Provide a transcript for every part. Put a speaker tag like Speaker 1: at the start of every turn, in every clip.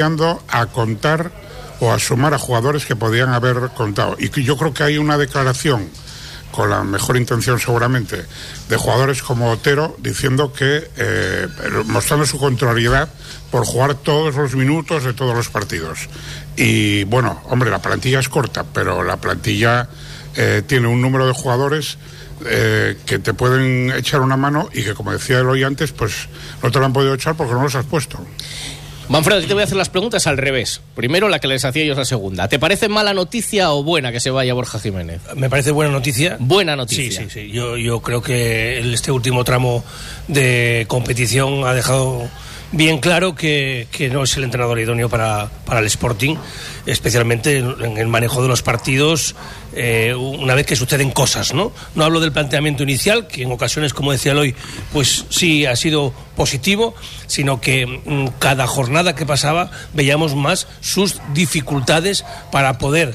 Speaker 1: a contar o a sumar a jugadores que podían haber contado. Y yo creo que hay una declaración, con la mejor intención seguramente, de jugadores como Otero, diciendo que, mostrando su contrariedad por jugar todos los minutos de todos los partidos. Y bueno, hombre, la plantilla es corta, pero la plantilla tiene un número de jugadores que te pueden echar una mano y que, como decía Eloy antes, pues no te lo han podido echar porque no los has puesto.
Speaker 2: Manfredo, te voy a hacer las preguntas al revés. Primero la que les hacía yo, la segunda. ¿Te parece mala noticia o buena que se vaya Borja Jiménez?
Speaker 3: Me parece buena noticia.
Speaker 2: Buena noticia.
Speaker 3: Sí. Yo creo que este último tramo de competición ha dejado bien claro que no es el entrenador idóneo para el Sporting, especialmente en el manejo de los partidos, una vez que suceden cosas, ¿no? No hablo del planteamiento inicial, que en ocasiones, como decía Eloy, pues sí ha sido positivo, sino que cada jornada que pasaba veíamos más sus dificultades para poder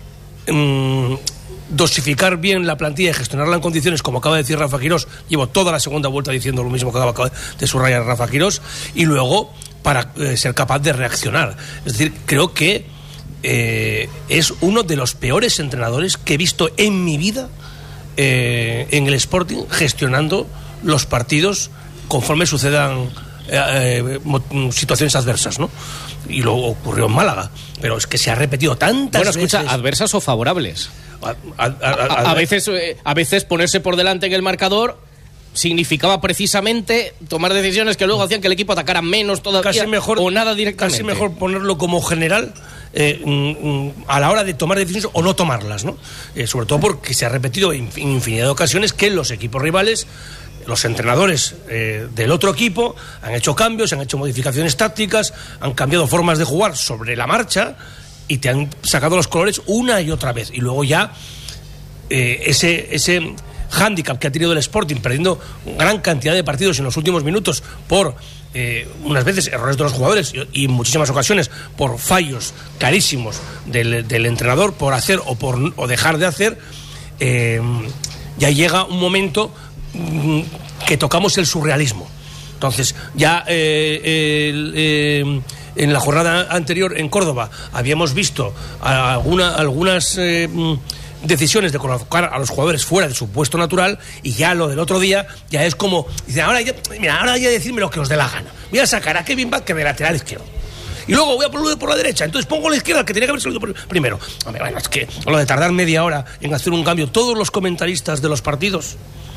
Speaker 3: dosificar bien la plantilla y gestionarla en condiciones, como acaba de decir Rafa Quirós. Llevo toda la segunda vuelta diciendo lo mismo que acaba de subrayar Rafa Quirós, y luego para ser capaz de reaccionar. Es decir, creo que es uno de los peores entrenadores que he visto en mi vida en el Sporting, gestionando los partidos conforme sucedan situaciones adversas, ¿no? Y lo ocurrió en Málaga, pero es que se ha repetido tantas veces.
Speaker 2: Bueno, escucha, adversas o favorables. A veces ponerse por delante en el marcador significaba precisamente tomar decisiones que luego hacían que el equipo atacara menos todavía,
Speaker 3: casi mejor,
Speaker 2: o nada directamente.
Speaker 3: Casi mejor ponerlo como general a la hora de tomar decisiones o no tomarlas, ¿no? Sobre todo porque se ha repetido en infinidad de ocasiones que los equipos rivales, los entrenadores del otro equipo han hecho cambios, han hecho modificaciones tácticas, han cambiado formas de jugar sobre la marcha y te han sacado los colores una y otra vez. Y luego ya ese hándicap que ha tenido el Sporting, perdiendo gran cantidad de partidos en los últimos minutos por unas veces errores de los jugadores y en muchísimas ocasiones por fallos clarísimos del entrenador, por hacer o dejar de hacer, ya llega un momento que tocamos el surrealismo. Entonces ya en la jornada anterior en Córdoba habíamos visto algunas decisiones de colocar a los jugadores fuera de su puesto natural, y ya lo del otro día ya es como, dice, ahora ya decirme lo que os dé la gana, voy a sacar a Kevin Baker de lateral izquierdo y luego voy a ponerlo por la derecha, entonces pongo la izquierda, que tenía que haber salido primero. Hombre, bueno, es que lo de tardar media hora en hacer un cambio, todos los comentaristas de los partidos,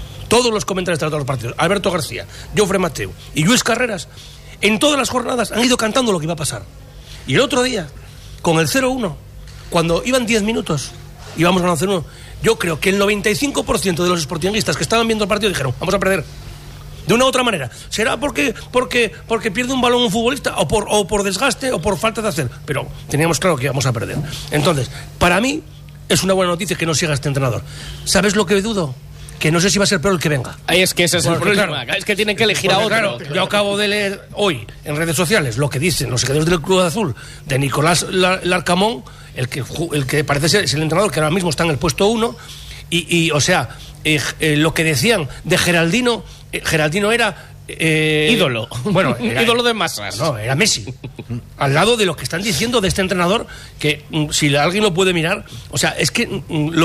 Speaker 3: Alberto García, Jofre Mateu y Luis Carreras, en todas las jornadas han ido cantando lo que iba a pasar. Y el otro día, con el 0-1, cuando iban 10 minutos, íbamos a 0-1, yo creo que el 95% de los sportinguistas que estaban viendo el partido dijeron, vamos a perder. De una u otra manera. ¿Será porque pierde un balón un futbolista? O por desgaste o por falta de hacer. Pero teníamos claro que íbamos a perder. Entonces, para mí, es una buena noticia que no siga este entrenador. ¿Sabes lo que dudo? Que no sé si va a ser peor el que venga.
Speaker 2: Es que ese es el problema. Claro, es que tienen que elegir a otro.
Speaker 3: Claro, yo acabo de leer hoy en redes sociales lo que dicen los seguidores del Club Azul de Nicolás Larcamón, el que parece ser es el entrenador que ahora mismo está en el puesto 1, y o sea, lo que decían de Geraldino era
Speaker 2: ídolo.
Speaker 3: Bueno,
Speaker 2: ídolo de masas.
Speaker 3: No, era Messi. Al lado de lo que están diciendo de este entrenador, que si alguien lo puede mirar, o sea, es que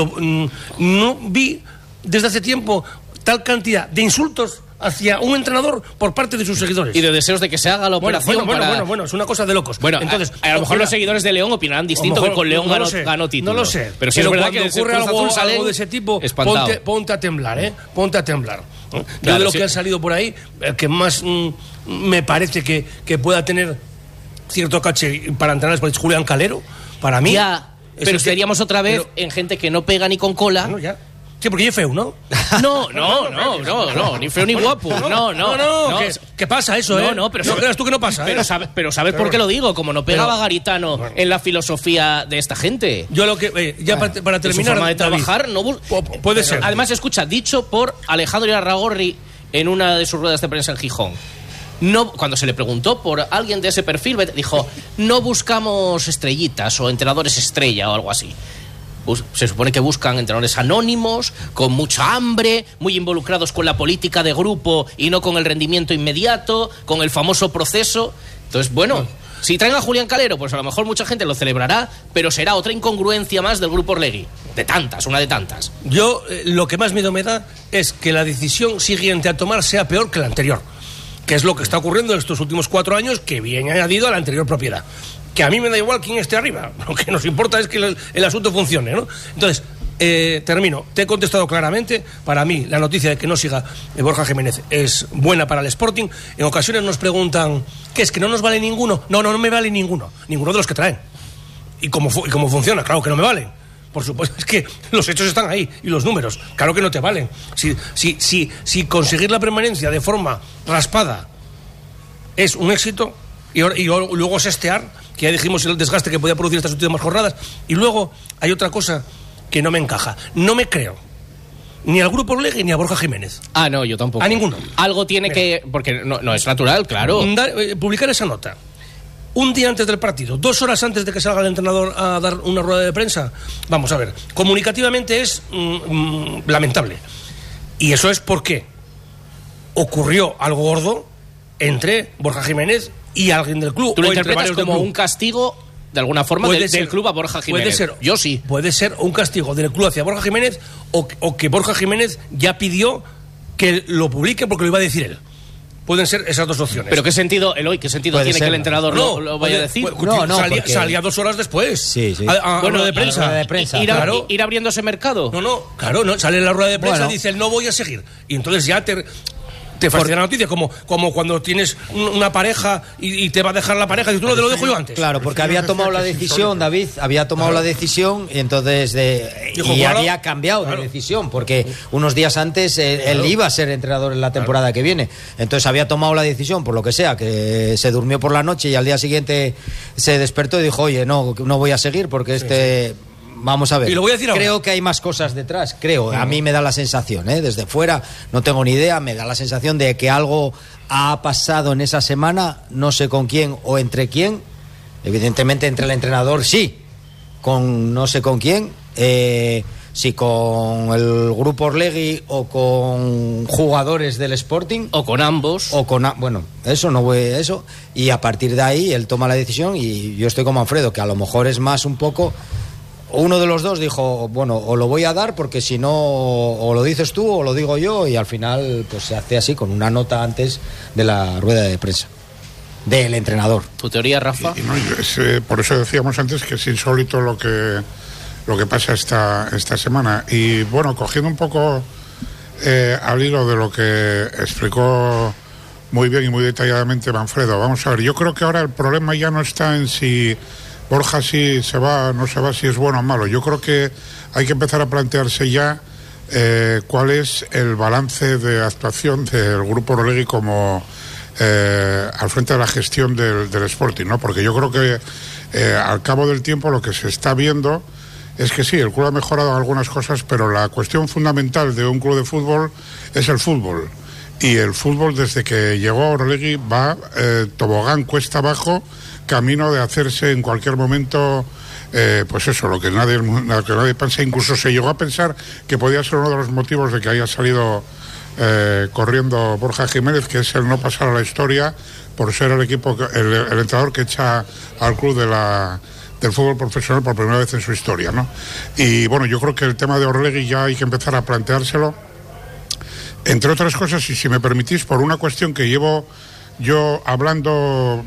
Speaker 3: no vi desde hace tiempo tal cantidad de insultos hacia un entrenador por parte de sus seguidores.
Speaker 2: Y de deseos de que se haga la operación.
Speaker 3: Bueno, es una cosa de locos.
Speaker 2: Bueno, entonces, a lo mejor los seguidores de León opinarán distinto, que con León ganó título.
Speaker 3: No lo sé.
Speaker 2: Pero si es verdad que
Speaker 3: ocurre algo de ese tipo, ponte a temblar, ponte a temblar. Claro, yo de lo que han salido por ahí, el que más me parece que pueda tener cierto caché para entrenar es Julián Calero, para mí.
Speaker 2: Ya, pero estaríamos otra vez en gente que no pega ni con cola.
Speaker 3: Bueno, ya. Sí, porque yo es feo, ¿no?
Speaker 2: No, ni feo ni guapo. No.
Speaker 3: ¿Qué pasa eso,
Speaker 2: No, pero
Speaker 3: no creas tú que no pasa,
Speaker 2: Pero ¿sabes por qué lo digo? Como no pegaba Garitano en la filosofía de esta gente.
Speaker 3: Yo lo que para terminar,
Speaker 2: su forma de trabajar no
Speaker 3: puede ser.
Speaker 2: Además, escucha, dicho por Alejandro Irarrágorri en una de sus ruedas de prensa en Gijón. No, cuando se le preguntó por alguien de ese perfil, dijo, no buscamos estrellitas o entrenadores estrella o algo así. Se supone que buscan entrenadores anónimos, con mucha hambre, muy involucrados con la política de grupo y no con el rendimiento inmediato, con el famoso proceso. Entonces, bueno, Si traen a Julián Calero, pues a lo mejor mucha gente lo celebrará, pero será otra incongruencia más del Grupo Orlegui. De tantas, una de tantas.
Speaker 3: Yo lo que más miedo me da es que la decisión siguiente a tomar sea peor que la anterior, que es lo que está ocurriendo en estos últimos 4 años, que viene añadido a la anterior propiedad. Que a mí me da igual quién esté arriba, lo que nos importa es que el asunto funcione, ¿no? Entonces, termino. Te he contestado claramente. Para mí, la noticia de que no siga Borja Jiménez es buena para el Sporting. En ocasiones nos preguntan, ¿qué es que no nos vale ninguno? No me vale ninguno de los que traen. ¿Y cómo funciona? Claro que no me valen. Por supuesto, es que los hechos están ahí y los números, claro que no te valen. Si conseguir la permanencia de forma raspada es un éxito y luego sestear, que ya dijimos el desgaste que podía producir estas últimas jornadas, y luego hay otra cosa que no me encaja. No me creo ni al Grupo Orlegui ni a Borja Jiménez.
Speaker 2: Ah, no, yo tampoco.
Speaker 3: A ninguno.
Speaker 2: Algo tiene que... Porque no es natural, claro.
Speaker 3: Publicar esa nota un día antes del partido, 2 horas antes de que salga el entrenador a dar una rueda de prensa, vamos a ver, comunicativamente es lamentable. Y eso es porque ocurrió algo gordo entre Borja Jiménez y alguien del club.
Speaker 2: ¿Tú lo interpretas como un castigo, de alguna forma, del club a Borja Jiménez?
Speaker 3: Puede ser.
Speaker 2: Yo sí.
Speaker 3: Puede ser un castigo del club hacia Borja Jiménez o que Borja Jiménez ya pidió que lo publique porque lo iba a decir él. Pueden ser esas dos opciones.
Speaker 2: ¿Pero qué sentido, Eloy, tiene que el entrenador lo vaya a decir?
Speaker 3: Salía 2 horas después.
Speaker 4: Sí.
Speaker 3: Bueno, de prensa.
Speaker 2: ¿Ir abriendo ese mercado?
Speaker 3: Claro, sale en la rueda de prensa y dice, no voy a seguir. Y entonces ya te fastidia la noticia, como cuando tienes una pareja y te va a dejar la pareja, y tú te lo dejo yo antes.
Speaker 4: Claro, porque había tomado la decisión, David, la decisión, y entonces había cambiado de decisión, porque unos días antes él iba a ser entrenador en la temporada que viene. Entonces había tomado la decisión, por lo que sea, que se durmió por la noche y al día siguiente se despertó y dijo, oye, no voy a seguir porque Vamos a ver,
Speaker 3: y lo voy a decir
Speaker 4: creo que hay más cosas detrás, a mí me da la sensación, desde fuera, no tengo ni idea, me da la sensación de que algo ha pasado en esa semana, no sé con quién o entre quién, evidentemente entre el entrenador sí, con no sé con quién, si con el Grupo Orlegui o con jugadores del Sporting.
Speaker 2: O con ambos.
Speaker 4: Eso, y a partir de ahí él toma la decisión y yo estoy como Alfredo, que a lo mejor es más un poco... Uno de los dos dijo, bueno, o lo voy a dar porque si no, o lo dices tú o lo digo yo, y al final pues se hace así con una nota antes de la rueda de prensa del entrenador.
Speaker 2: ¿Tu teoría, Rafa?
Speaker 1: Por eso decíamos antes que es insólito lo que pasa esta semana. Y bueno, cogiendo un poco al hilo de lo que explicó muy bien y muy detalladamente Manfredo, vamos a ver, yo creo que ahora el problema ya no está en si Borja sí se va, no se va, si es bueno o malo. Yo creo que hay que empezar a plantearse ya cuál es el balance de actuación del Grupo Orlegui como al frente de la gestión del Sporting, ¿no? Porque yo creo que al cabo del tiempo lo que se está viendo es que sí, el club ha mejorado algunas cosas, pero la cuestión fundamental de un club de fútbol es el fútbol. Y el fútbol, desde que llegó Orlegui, va tobogán cuesta abajo, camino de hacerse en cualquier momento, pues eso, lo que nadie piensa. Incluso se llegó a pensar que podía ser uno de los motivos de que haya salido corriendo Borja Jiménez, que es el no pasar a la historia por ser el entrenador que echa al club del fútbol profesional por primera vez en su historia, ¿no? Y bueno, yo creo que el tema de Orlegui ya hay que empezar a planteárselo, entre otras cosas, y si me permitís, por una cuestión que llevo yo hablando,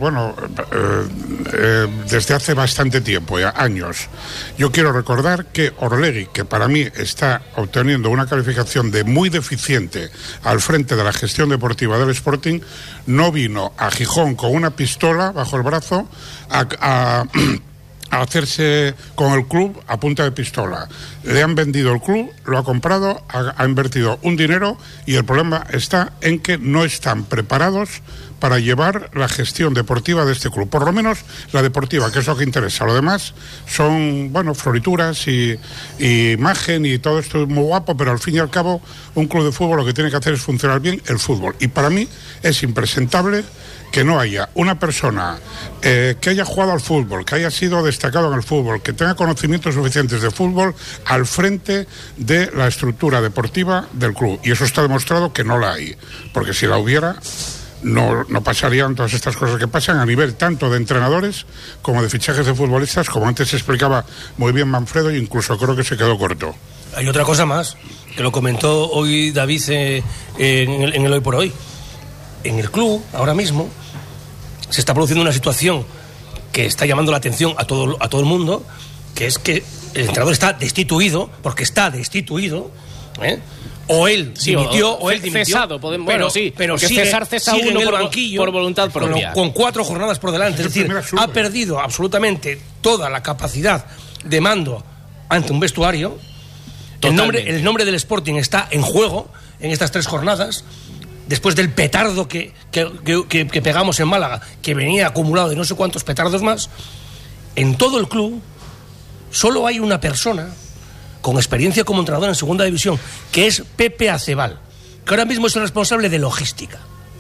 Speaker 1: desde hace bastante tiempo, ya años. Yo quiero recordar que Orlegui, que para mí está obteniendo una calificación de muy deficiente al frente de la gestión deportiva del Sporting, no vino a Gijón con una pistola bajo el brazo a hacerse con el club a punta de pistola. Le han vendido el club, lo ha comprado, ha invertido un dinero, y el problema está en que no están preparados para llevar la gestión deportiva de este club, por lo menos la deportiva, que es lo que interesa. Lo demás son, florituras y imagen, y todo esto es muy guapo, pero al fin y al cabo un club de fútbol lo que tiene que hacer es funcionar bien el fútbol, y para mí es impresentable que no haya una persona que haya jugado al fútbol, que haya sido destacado en el fútbol, que tenga conocimientos suficientes de fútbol al frente de la estructura deportiva del club. Y eso está demostrado que no la hay, porque si la hubiera, no pasarían todas estas cosas que pasan a nivel tanto de entrenadores como de fichajes de futbolistas, como antes explicaba muy bien Manfredo, e incluso creo que se quedó corto.
Speaker 3: Hay otra cosa más, que lo comentó hoy David en el Hoy por Hoy. En el club, ahora mismo, se está produciendo una situación que está llamando la atención a todo el mundo, que es que el entrenador está destituido, porque está destituido, o él dimitió, o él dimitió.
Speaker 2: Cesado, pero
Speaker 3: sigue,
Speaker 2: César cesa
Speaker 3: sigue
Speaker 2: uno
Speaker 3: en el
Speaker 2: por
Speaker 3: banquillo,
Speaker 2: por voluntad propia.
Speaker 3: Con 4 jornadas por delante. Es decir, ha perdido absolutamente toda la capacidad de mando ante un vestuario. El nombre del Sporting está en juego en estas 3 jornadas. Después del petardo que pegamos en Málaga, que venía acumulado de no sé cuántos petardos más, en todo el club solo hay una persona con experiencia como entrenador en segunda división, que es Pepe Acebal, que ahora mismo es el responsable de logística.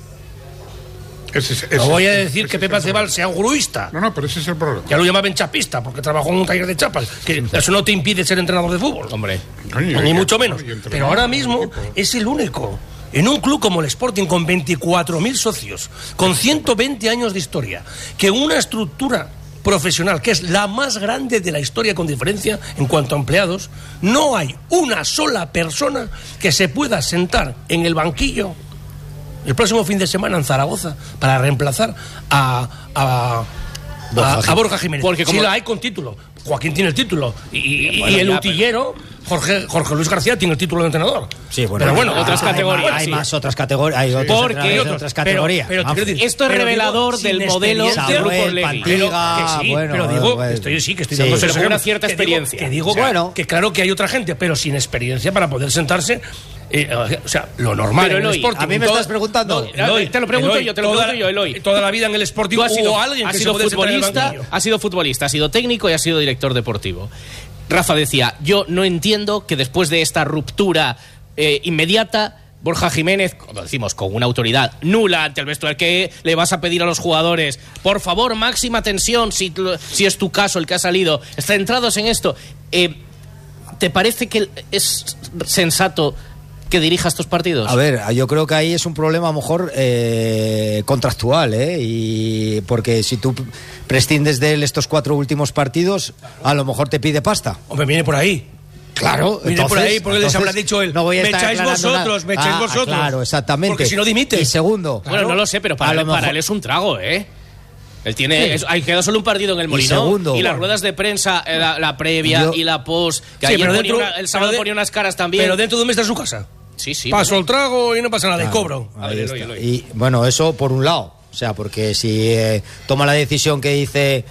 Speaker 3: No voy a decir que Pepe Acebal sea gruista.
Speaker 1: No, pero ese es el problema.
Speaker 3: Ya lo llamaban chapista, porque trabajó en un taller de chapas. Que eso no te impide ser entrenador de fútbol.
Speaker 2: Hombre.
Speaker 3: Ni mucho menos. Pero ahora mismo es el único. En un club como el Sporting, con 24.000 socios, con 120 años de historia, que una estructura profesional, que es la más grande de la historia con diferencia en cuanto a empleados, no hay una sola persona que se pueda sentar en el banquillo el próximo fin de semana en Zaragoza para reemplazar a Borja Jiménez. Porque si la hay con título. Joaquín tiene el título y el utillero Jorge Luis García tiene el título de entrenador.
Speaker 4: Sí, bueno,
Speaker 2: pero bueno, otras categorías.
Speaker 4: Hay más otras categorías. Hay otras categorías.
Speaker 3: Pero
Speaker 2: esto es revelador del modelo del Grupo Legui.
Speaker 3: Pero digo, estoy dando
Speaker 2: pero una cierta experiencia.
Speaker 3: Que digo, que claro que hay otra gente, pero sin experiencia para poder sentarse. O sea, lo normal
Speaker 2: pero
Speaker 3: en el Sporting.
Speaker 4: A mí me estás preguntando.
Speaker 2: Te lo pregunto yo, Eloy.
Speaker 3: Toda la vida en el Sporting
Speaker 2: hubo
Speaker 3: alguien que
Speaker 2: ha sido futbolista, ha sido técnico y ha sido director deportivo. Rafa decía, yo no entiendo que después de esta ruptura inmediata, Borja Jiménez, como decimos, con una autoridad nula ante el vestuario, que le vas a pedir a los jugadores, por favor, máxima tensión, si es tu caso el que ha salido, centrados en esto. ¿Te parece que es sensato que dirija estos partidos?
Speaker 4: A ver, yo creo que ahí es un problema a lo mejor contractual, y porque si tú prescindes de él estos 4 últimos partidos, a lo mejor te pide pasta.
Speaker 3: Hombre, viene por ahí.
Speaker 4: Claro,
Speaker 3: viene por ahí porque les habrá dicho él.
Speaker 4: No voy a
Speaker 3: me
Speaker 4: estar
Speaker 3: echáis vosotros, me echáis vosotros.
Speaker 4: Claro, exactamente.
Speaker 3: Porque si no dimite.
Speaker 4: Y segundo.
Speaker 2: Bueno, no lo sé, pero para él es un trago, Él tiene, queda solo un partido en el Molinón y las ruedas de prensa, la previa y la post, que ayer el sábado ponía unas caras también.
Speaker 3: Pero dentro de un mes está en su casa.
Speaker 2: Sí.
Speaker 3: Paso el trago y no pasa nada, y cobro.
Speaker 4: Y bueno, eso por un lado. O sea, porque si toma la decisión que dice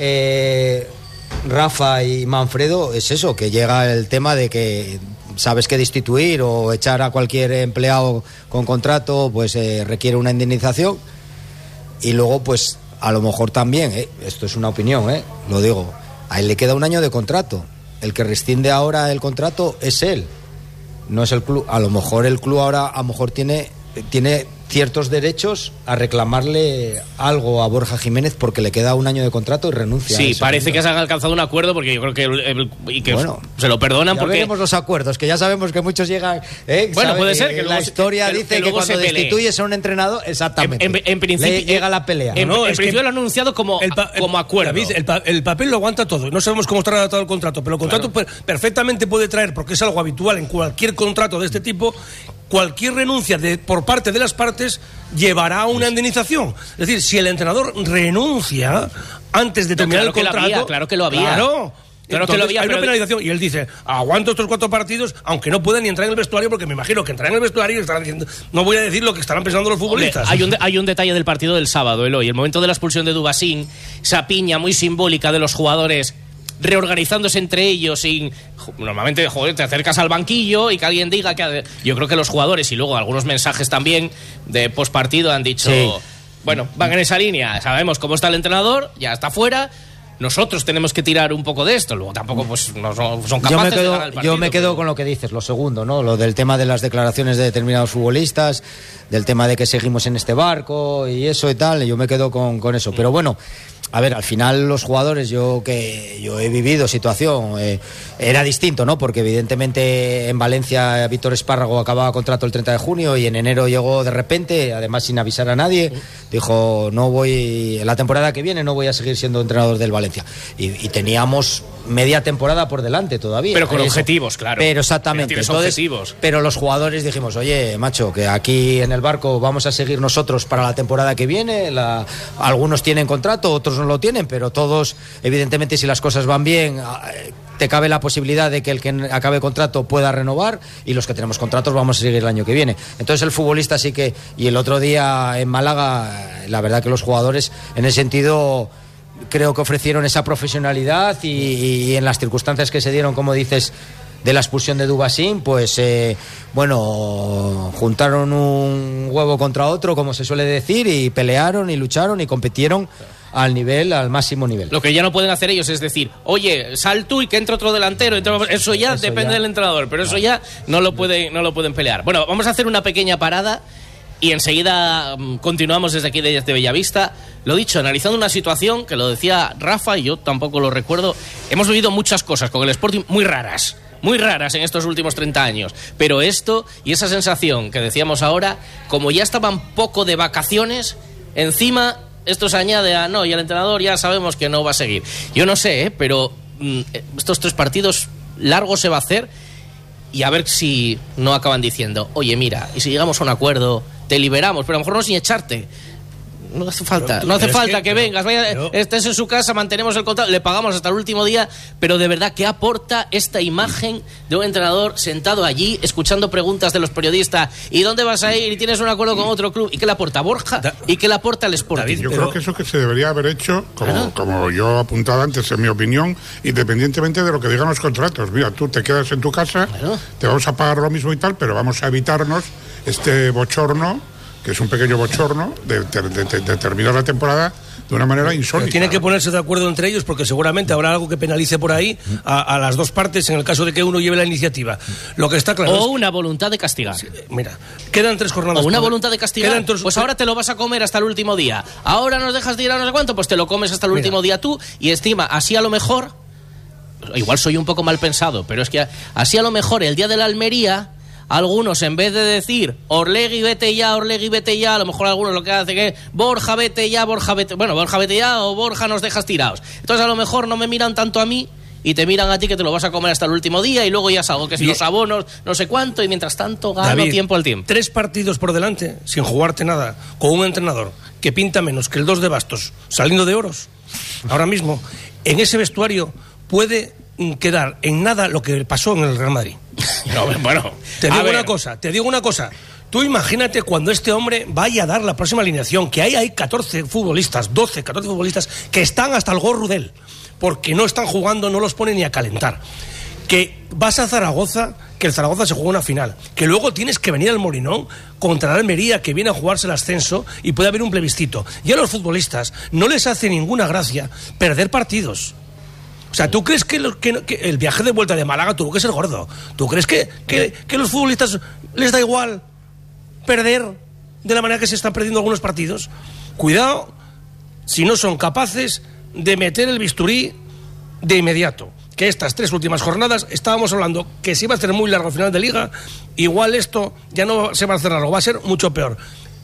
Speaker 4: Rafa y Manfredo, es eso, que llega el tema de que sabes que destituir o echar a cualquier empleado con contrato, pues requiere una indemnización. Y luego, pues, a lo mejor también, esto es una opinión, lo digo, a él le queda un año de contrato. El que rescinde ahora el contrato es él, no es el club. A lo mejor el club ahora a lo mejor tiene ciertos derechos a reclamarle algo a Borja Jiménez porque le queda un año de contrato y renuncia.
Speaker 2: Sí, parece que se han alcanzado un acuerdo, porque yo creo que bueno, se lo perdonan, porque
Speaker 4: veremos los acuerdos, que ya sabemos que muchos llegan.
Speaker 2: Bueno, puede ser que
Speaker 4: la historia dice que cuando destituyes a un entrenador, exactamente,
Speaker 2: en principio
Speaker 4: llega la pelea.
Speaker 2: En principio lo han anunciado como acuerdo.
Speaker 3: David, el papel lo aguanta todo. No sabemos cómo está redactado el contrato, pero el contrato perfectamente puede traer, porque es algo habitual en cualquier contrato de este tipo, cualquier renuncia por parte de las partes llevará a una indemnización. Es decir, si el entrenador renuncia antes de terminar el contrato...
Speaker 2: Claro que lo había.
Speaker 3: Claro que lo había, hay una penalización. Y él dice, aguanto estos 4 partidos, aunque no puedan ni entrar en el vestuario, porque me imagino que entrarán en el vestuario y estarán diciendo... No voy a decir lo que estarán pensando los futbolistas.
Speaker 2: Hombre, hay un detalle del partido del sábado, Eloy. El momento de la expulsión de Dubasín, esa piña muy simbólica de los jugadores reorganizándose entre ellos, y normalmente te acercas al banquillo y que alguien diga que... Yo creo que los jugadores, y luego algunos mensajes también de postpartido, han dicho, bueno, van en esa línea, sabemos cómo está el entrenador, ya está fuera, nosotros tenemos que tirar un poco de esto. Luego tampoco pues no son capaces de ganar el partido.
Speaker 4: Yo me quedo con lo que dices, lo segundo, ¿no? Lo del tema de las declaraciones de determinados futbolistas, del tema de que seguimos en este barco y eso y tal, yo me quedo con eso. Pero bueno, A ver, al final los jugadores, yo he vivido situación, era distinto, ¿no? Porque evidentemente en Valencia Víctor Espárrago acababa contrato el 30 de junio y en enero llegó de repente, además sin avisar a nadie, dijo, la temporada que viene no voy a seguir siendo entrenador del Valencia. Y teníamos media temporada por delante todavía.
Speaker 2: Pero con objetivos, claro.
Speaker 4: Pero exactamente.
Speaker 2: Pero objetivos.
Speaker 4: Pero los jugadores dijimos, oye, macho, que aquí en el barco vamos a seguir nosotros para la temporada que viene. Algunos tienen contrato, otros no lo tienen, pero todos, evidentemente, si las cosas van bien, te cabe la posibilidad de que el que acabe contrato pueda renovar, y los que tenemos contratos vamos a seguir el año que viene. Entonces el futbolista sí que, y el otro día en Málaga, la verdad que los jugadores en ese sentido creo que ofrecieron esa profesionalidad y en las circunstancias que se dieron, como dices, de la expulsión de Dubasín, pues juntaron un huevo contra otro, como se suele decir, y pelearon y lucharon y compitieron al máximo nivel.
Speaker 2: Lo que ya no pueden hacer ellos es decir, oye, sal tú y que entre otro delantero. Eso ya depende del entrenador, pero eso ya no lo pueden pelear. Bueno, vamos a hacer una pequeña parada y enseguida continuamos desde aquí, desde Bellavista. Lo dicho, analizando una situación que lo decía Rafa y yo tampoco lo recuerdo. Hemos vivido muchas cosas con el Sporting muy raras en estos últimos 30 años, pero esto y esa sensación que decíamos ahora, como ya estaban poco de vacaciones, encima esto se añade a no, y el entrenador ya sabemos que no va a seguir. Yo no sé, pero estos 3 partidos largos se va a hacer, y a ver si no acaban diciendo, oye, mira, y si llegamos a un acuerdo, te liberamos, pero a lo mejor no sin echarte. No hace falta que vengas, estés en su casa, mantenemos el contrato, le pagamos hasta el último día, pero de verdad, ¿qué aporta esta imagen de un entrenador sentado allí, escuchando preguntas de los periodistas? ¿Y dónde vas a ir? ¿Y tienes un acuerdo con otro club? ¿Y qué le aporta Borja? ¿Y qué le aporta el Sporting?
Speaker 1: Yo creo que eso que se debería haber hecho, como yo apuntaba antes, en mi opinión, independientemente de lo que digan los contratos. Mira, tú te quedas en tu casa, te vamos a pagar lo mismo y tal, pero vamos a evitarnos este bochorno, que es un pequeño bochorno, de terminar la temporada de una manera insólita.
Speaker 3: Pero tienen que ponerse de acuerdo entre ellos, porque seguramente habrá algo que penalice por ahí a las dos partes en el caso de que uno lleve la iniciativa. Lo que está claro
Speaker 2: o una voluntad de castigar.
Speaker 3: Mira, quedan 3 jornadas.
Speaker 2: O una voluntad de castigar. Pues ahora te lo vas a comer hasta el último día. Ahora nos dejas de ir a no sé cuánto, pues te lo comes hasta el último día tú, y encima, así a lo mejor, igual soy un poco mal pensado, pero es que así a lo mejor el día de la Almería, algunos, en vez de decir Orlegui vete ya, a lo mejor algunos lo que hacen es Borja vete ya, Borja vete ya, o Borja nos dejas tirados. Entonces a lo mejor no me miran tanto a mí y te miran a ti, que te lo vas a comer hasta el último día, y luego ya salgo que si los abonos, no sé cuánto, y mientras tanto gano
Speaker 3: David,
Speaker 2: tiempo al tiempo.
Speaker 3: 3 partidos por delante, sin jugarte nada, con un entrenador que pinta menos que el 2 de Bastos, saliendo de Oros. Ahora mismo, en ese vestuario puede quedar en nada lo que pasó en el Real Madrid.
Speaker 2: No, bueno,
Speaker 3: te digo una cosa. Tú imagínate cuando este hombre vaya a dar la próxima alineación, que hay 14 futbolistas que están hasta el gorro de él, porque no están jugando, no los pone ni a calentar. Que vas a Zaragoza, que el Zaragoza se juega una final, que luego tienes que venir al Molinón contra la Almería, que viene a jugarse el ascenso, y puede haber un plebiscito. Y a los futbolistas no les hace ninguna gracia perder partidos. O sea, ¿tú crees que el viaje de vuelta de Málaga tuvo que ser gordo? ¿Tú crees que los futbolistas les da igual perder de la manera que se están perdiendo algunos partidos? Cuidado si no son capaces de meter el bisturí de inmediato. Que estas 3 últimas jornadas, estábamos hablando que se iba a hacer muy largo al final de Liga, igual esto ya no se va a hacer largo, va a ser mucho peor.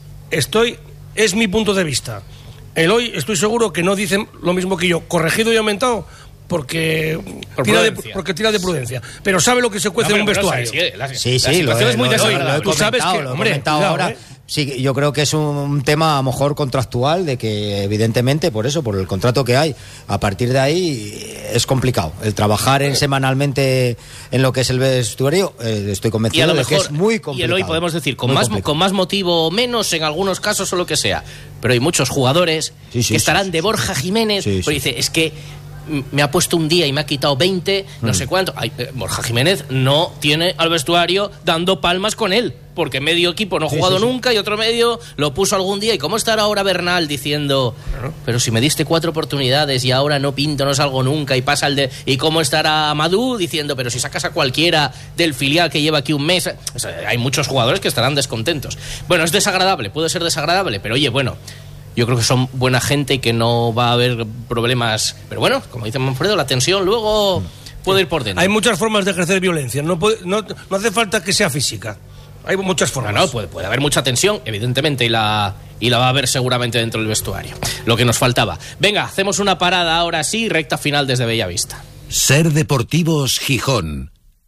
Speaker 3: Es mi punto de vista. El hoy estoy seguro que no dicen lo mismo que yo, corregido y aumentado, porque tira de prudencia, pero sabe lo que se cuece en un vestuario.
Speaker 4: Sí,
Speaker 2: lo es muy desagradable.
Speaker 3: Tú sabes que, hombre,
Speaker 4: ahora. Sí, yo creo que es un tema a lo mejor contractual, de que evidentemente por el contrato que hay, a partir de ahí es complicado el trabajar semanalmente en lo que es el vestuario. Estoy convencido de que es muy complicado.
Speaker 2: Y el hoy podemos decir con más motivo o menos en algunos casos o lo que sea, pero hay muchos jugadores que estarán de Borja Jiménez, porque dice, es que me ha puesto un día y me ha quitado 20, no sé cuánto. Borja Jiménez no tiene al vestuario dando palmas con él, porque medio equipo no ha jugado nunca y otro medio lo puso algún día. ¿Y cómo estará ahora Bernal diciendo, pero si me diste 4 oportunidades y ahora no pinto, no salgo nunca, y pasa ¿y cómo estará Amadou diciendo, pero si sacas a cualquiera del filial que lleva aquí un mes? O sea, hay muchos jugadores que estarán descontentos. Bueno, es desagradable, puede ser desagradable, pero oye, bueno, yo creo que son buena gente y que no va a haber problemas. Pero bueno, como dice Manfredo, la tensión luego puede ir por dentro.
Speaker 3: Hay muchas formas de ejercer violencia, no hace falta que sea física. Hay muchas formas.
Speaker 2: No, puede haber mucha tensión, evidentemente, y la va a haber seguramente dentro del vestuario. Lo que nos faltaba. Venga, hacemos una parada ahora sí, recta final desde Bellavista.
Speaker 5: Ser Deportivos Gijón.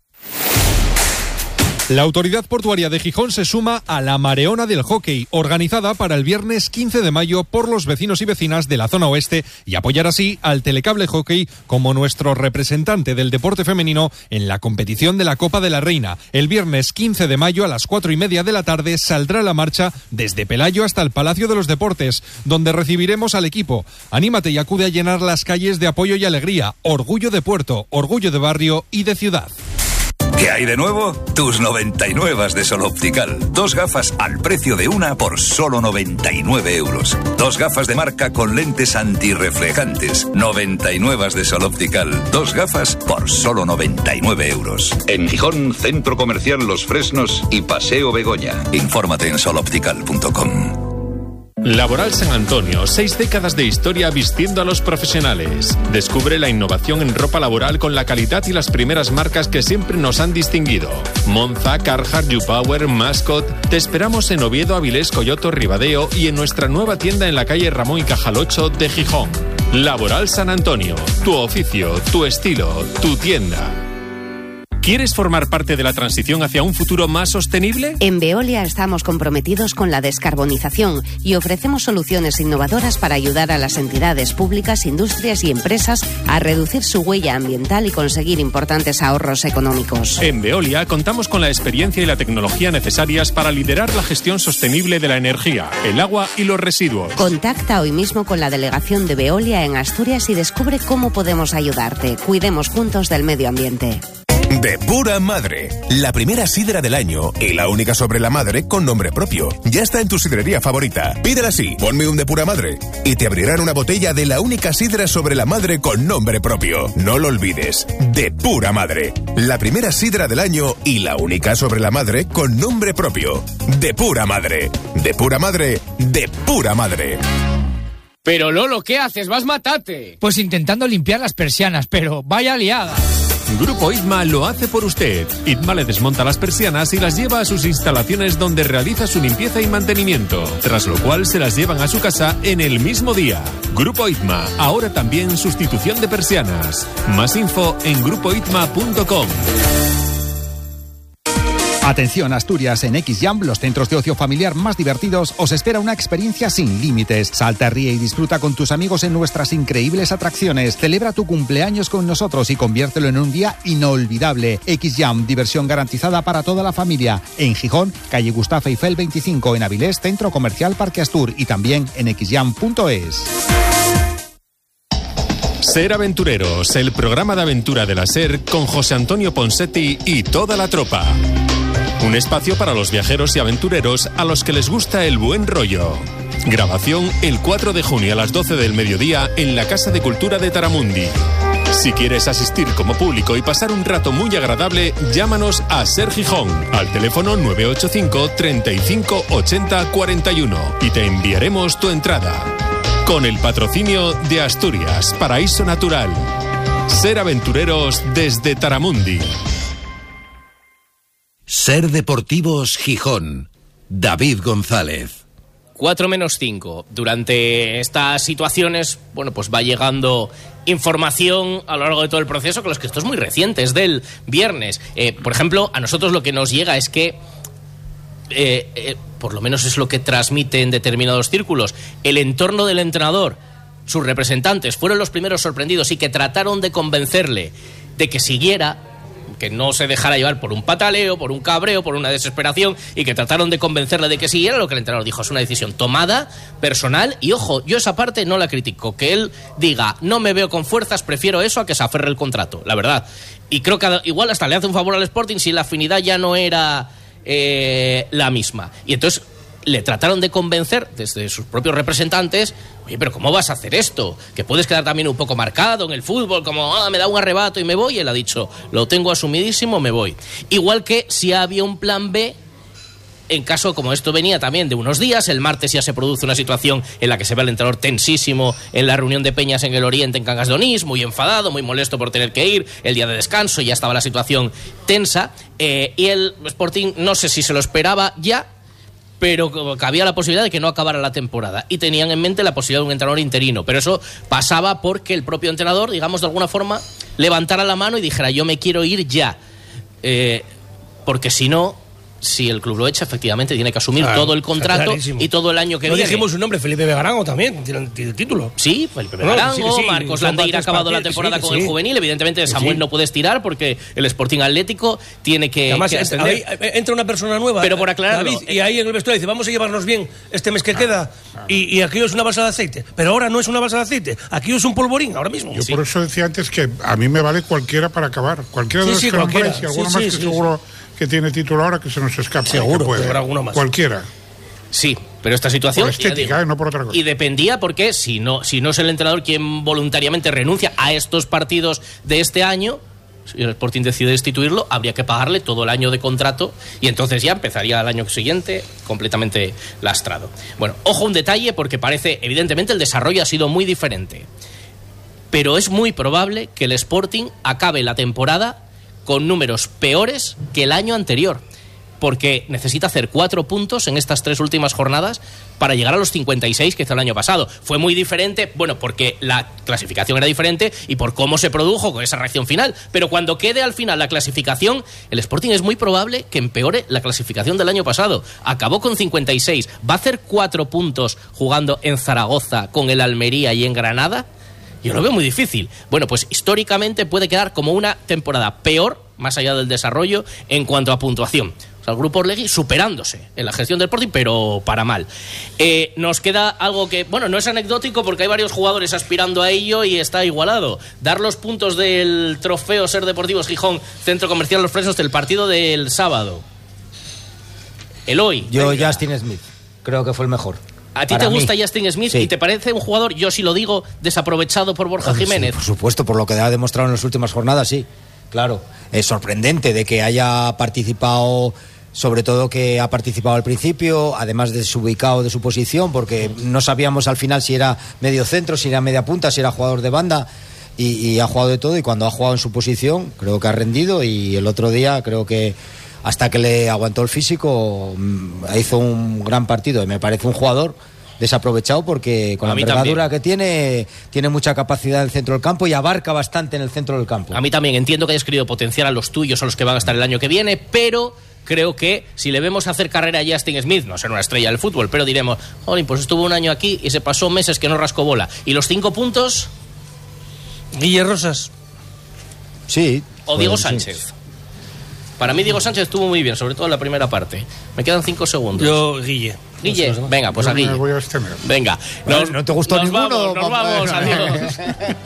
Speaker 6: La Autoridad Portuaria de Gijón se suma a la Mareona del Hockey, organizada para el viernes 15 de mayo por los vecinos y vecinas de la zona oeste, y apoyar así al Telecable Hockey como nuestro representante del deporte femenino en la competición de la Copa de la Reina. El viernes 15 de mayo a las 4:30 de la tarde saldrá la marcha desde Pelayo hasta el Palacio de los Deportes, donde recibiremos al equipo. Anímate y acude a llenar las calles de apoyo y alegría. Orgullo de puerto, orgullo de barrio y de ciudad.
Speaker 5: ¿Qué hay de nuevo? Tus 99 de Sol Optical. 2 gafas al precio de una por solo 99 euros. 2 gafas de marca con lentes antirreflejantes. 99 de Sol Optical. 2 gafas por solo 99 euros. En Gijón, Centro Comercial Los Fresnos y Paseo Begoña. Infórmate en soloptical.com.
Speaker 7: Laboral San Antonio, 6 décadas de historia vistiendo a los profesionales. Descubre la innovación en ropa laboral con la calidad y las primeras marcas que siempre nos han distinguido. Monza, Carhartt, YouPower, Mascot. Te esperamos en Oviedo, Avilés, Coyoto, Ribadeo y en nuestra nueva tienda en la calle Ramón y Cajal 8 de Gijón. Laboral San Antonio, tu oficio, tu estilo, tu tienda. ¿Quieres formar parte de la transición hacia un futuro más sostenible?
Speaker 8: En Veolia estamos comprometidos con la descarbonización y ofrecemos soluciones innovadoras para ayudar a las entidades públicas, industrias y empresas a reducir su huella ambiental y conseguir importantes ahorros económicos.
Speaker 7: En Veolia contamos con la experiencia y la tecnología necesarias para liderar la gestión sostenible de la energía, el agua y los residuos.
Speaker 8: Contacta hoy mismo con la delegación de Veolia en Asturias y descubre cómo podemos ayudarte. Cuidemos juntos del medio ambiente.
Speaker 9: De Pura Madre, la primera sidra del año y la única sobre la madre con nombre propio. Ya está en tu sidrería favorita. Pídela así, ponme un de Pura Madre y te abrirán una botella de la única sidra sobre la madre con nombre propio. No lo olvides, De Pura Madre, la primera sidra del año y la única sobre la madre con nombre propio. De Pura Madre, De Pura Madre, De Pura Madre.
Speaker 10: Pero Lolo, ¿qué haces? ¡Vas matate!
Speaker 11: Pues intentando limpiar las persianas, pero vaya liada.
Speaker 7: Grupo ITMA lo hace por usted. ITMA le desmonta las persianas y las lleva a sus instalaciones donde realiza su limpieza y mantenimiento, tras lo cual se las llevan a su casa en el mismo día. Grupo ITMA, ahora también sustitución de persianas. Más info en grupoitma.com.
Speaker 12: Atención Asturias, en XJam, los centros de ocio familiar más divertidos, os espera una experiencia sin límites. Salta, ríe y disfruta con tus amigos en nuestras increíbles atracciones. Celebra tu cumpleaños con nosotros y conviértelo en un día inolvidable. XJam, diversión garantizada para toda la familia. En Gijón, calle Gustavo Eiffel 25, en Avilés, Centro Comercial Parque Astur, y también en xjam.es.
Speaker 7: Ser Aventureros, el programa de aventura de la SER con José Antonio Ponsetti y toda la tropa. Un espacio para los viajeros y aventureros a los que les gusta el buen rollo. Grabación el 4 de junio a las 12 del mediodía en la Casa de Cultura de Taramundi. Si quieres asistir como público y pasar un rato muy agradable, llámanos a Ser Gijón al teléfono 985 35 80 41 y te enviaremos tu entrada. Con el patrocinio de Asturias, Paraíso Natural. Ser Aventureros desde Taramundi.
Speaker 5: Ser Deportivos Gijón. David González.
Speaker 2: 4 menos 5. Durante estas situaciones, bueno, pues va llegando información a lo largo de todo el proceso, con los que esto es muy reciente, es del viernes. Por ejemplo, a nosotros lo que nos llega es que, por lo menos es lo que transmite en determinados círculos, el entorno del entrenador, sus representantes, fueron los primeros sorprendidos y que trataron de convencerle de que siguiera, que no se dejara llevar por un pataleo, por un cabreo, por una desesperación, y que trataron de convencerle de que siguiera. Lo que el entrenador dijo es una decisión tomada, personal, y ojo, yo esa parte no la critico, que él diga, no me veo con fuerzas, prefiero eso a que se aferre el contrato, la verdad. Y creo que igual hasta le hace un favor al Sporting si la afinidad ya no era la misma. Y entonces le trataron de convencer desde sus propios representantes, oye, pero ¿cómo vas a hacer esto? Que puedes quedar también un poco marcado en el fútbol, como, me da un arrebato y me voy. Y él ha dicho, lo tengo asumidísimo, me voy. Igual que si había un plan B en caso como esto venía también de unos días, el martes ya se produce una situación en la que se ve al entrenador tensísimo en la reunión de Peñas en el Oriente, en Cangas de Onís, muy enfadado, muy molesto por tener que ir, el día de descanso ya estaba la situación tensa, y el Sporting no sé si se lo esperaba ya, pero cabía la posibilidad de que no acabara la temporada y tenían en mente la posibilidad de un entrenador interino, pero eso pasaba porque el propio entrenador, digamos, de alguna forma levantara la mano y dijera yo me quiero ir ya, porque si no, si el club lo echa, efectivamente tiene que asumir todo el contrato y todo el año que viene.
Speaker 3: No dijimos su nombre, Felipe Begarango también, tiene el título.
Speaker 2: Sí, Felipe Begarango, sí, Marcos Landeira ha acabado la temporada con el juvenil, evidentemente Samuel no puede estirar porque el Sporting Atlético tiene que...
Speaker 3: Además,
Speaker 2: que
Speaker 3: entra una persona nueva,
Speaker 2: pero por aclararlo,
Speaker 3: David, y ahí en el vestuario dice, vamos a llevarnos bien este mes que queda, y aquello es una balsa de aceite, pero ahora no es una balsa de aceite, aquello es un polvorín, ahora mismo.
Speaker 1: Yo por eso decía antes que a mí me vale cualquiera para acabar, cualquiera de los que nombréis, y alguno más que seguro que tiene título ahora que se nos escapa.
Speaker 3: Seguro, que habrá alguno más.
Speaker 1: Cualquiera.
Speaker 2: Sí, pero esta situación...
Speaker 1: Por estética, no por otra cosa.
Speaker 2: Y dependía porque si no es el entrenador quien voluntariamente renuncia a estos partidos de este año, si el Sporting decide destituirlo, habría que pagarle todo el año de contrato y entonces ya empezaría el año siguiente completamente lastrado. Bueno, ojo un detalle porque parece, evidentemente el desarrollo ha sido muy diferente, pero es muy probable que el Sporting acabe la temporada con números peores que el año anterior, porque necesita hacer 4 puntos en estas 3 últimas jornadas para llegar a los 56 que hizo el año pasado. Fue muy diferente, bueno, porque la clasificación era diferente y por cómo se produjo con esa reacción final, pero cuando quede al final la clasificación, el Sporting es muy probable que empeore la clasificación del año pasado. Acabó con 56, va a hacer 4 puntos jugando en Zaragoza con el Almería y en Granada. Yo lo veo muy difícil. Bueno, pues históricamente puede quedar como una temporada peor, más allá del desarrollo, en cuanto a puntuación. O sea, el Grupo Orlegui superándose en la gestión del Sporting, pero para mal. Nos queda algo que, bueno, no es anecdótico porque hay varios jugadores aspirando a ello y está igualado. Dar los puntos del trofeo Ser Deportivos Gijón, Centro Comercial Los Fresnos del partido del sábado. Eloy.
Speaker 4: Yo, Justin Smith, creo que fue el mejor.
Speaker 2: ¿A ti te gusta Justin Smith? Sí. ¿Y te parece un jugador, yo sí lo digo, desaprovechado por Borja Jiménez?
Speaker 4: Sí, por supuesto, por lo que ha demostrado en las últimas jornadas, sí. Claro, es sorprendente de que haya participado, sobre todo que ha participado al principio, además desubicado de su posición, porque no sabíamos al final si era medio centro, si era media punta, si era jugador de banda, y ha jugado de todo, y cuando ha jugado en su posición, creo que ha rendido, y el otro día creo que hasta que le aguantó el físico hizo un gran partido, y me parece un jugador desaprovechado porque con la envergadura que tiene mucha capacidad en el centro del campo y abarca bastante en el centro del campo.
Speaker 2: A mí también entiendo que hayas querido potenciar a los tuyos, a los que van a estar el año que viene, pero creo que si le vemos hacer carrera a Justin Smith, no será una estrella del fútbol, pero diremos, jolín, pues estuvo un año aquí y se pasó meses que no rascó bola. ¿Y los 5 puntos?
Speaker 3: Guille Rosas.
Speaker 4: Sí.
Speaker 2: O Diego Sánchez. Sí. Para mí Diego Sánchez estuvo muy bien, sobre todo en la primera parte. Me quedan 5 segundos.
Speaker 3: Yo, Guille.
Speaker 2: Guille, venga, pues a Guille.
Speaker 1: Me voy a abstener.
Speaker 2: Venga.
Speaker 4: ¿No te gustó ninguno?
Speaker 2: Nos vamos, adiós.